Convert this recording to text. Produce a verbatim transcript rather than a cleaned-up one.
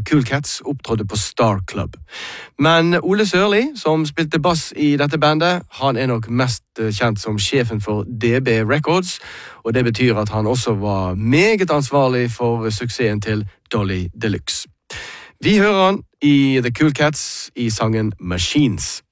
Cool Cats opptrådte på Star Club. Men Ole Sørli, som spilte bass i dette bandet, han er nok mest kjent som sjefen for D B Records, og det betyr at han også var meget ansvarlig for suksessen til Dolly Deluxe. Vi hører han i The Cool Cats i sangen Machines.